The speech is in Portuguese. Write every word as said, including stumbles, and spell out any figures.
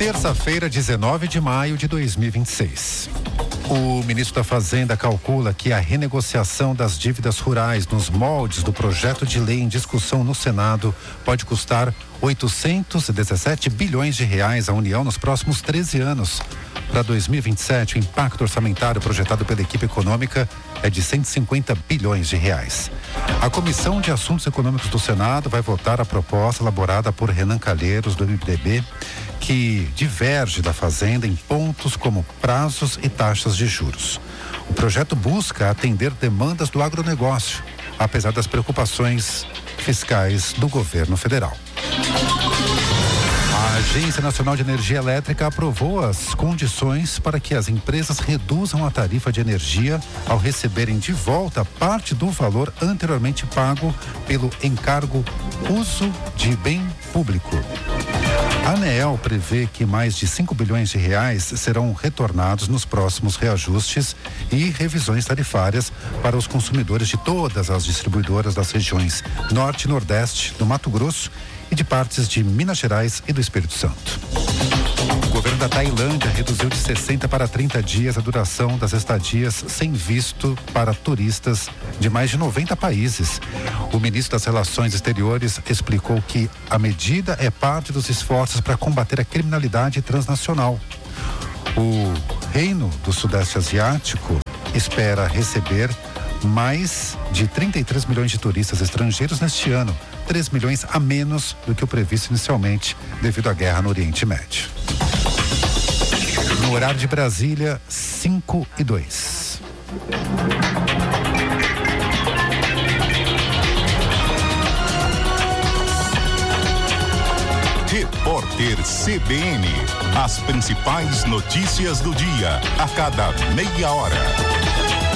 Terça-feira, dezenove de maio de dois mil e vinte e seis. O ministro da Fazenda calcula que a renegociação das dívidas rurais nos moldes do projeto de lei em discussão no Senado pode custar oitocentos e dezessete bilhões de reais à União nos próximos treze anos. Para dois mil e vinte e sete, o impacto orçamentário projetado pela equipe econômica é de cento e cinquenta bilhões de reais. A Comissão de Assuntos Econômicos do Senado vai votar a proposta elaborada por Renan Calheiros, do M D B, que diverge da Fazenda em pontos como prazos e taxas de juros. O projeto busca atender demandas do agronegócio, apesar das preocupações fiscais do governo federal. A Agência Nacional de Energia Elétrica aprovou as condições para que as empresas reduzam a tarifa de energia ao receberem de volta parte do valor anteriormente pago pelo encargo uso de bem público. A ANEEL prevê que mais de cinco bilhões de reais serão retornados nos próximos reajustes e revisões tarifárias para os consumidores de todas as distribuidoras das regiões Norte e Nordeste, do Mato Grosso e de partes de Minas Gerais e do Espírito Santo. O governo da Tailândia reduziu de sessenta para trinta dias a duração das estadias sem visto para turistas de mais de noventa países. O ministro das Relações Exteriores explicou que a medida é parte dos esforços para combater a criminalidade transnacional. O Reino do Sudeste Asiático espera receber mais de trinta e três milhões de turistas estrangeiros neste ano, três milhões a menos do que o previsto inicialmente devido à guerra no Oriente Médio. No horário de Brasília, cinco e dois. Repórter C B N. As principais notícias do dia, a cada meia hora.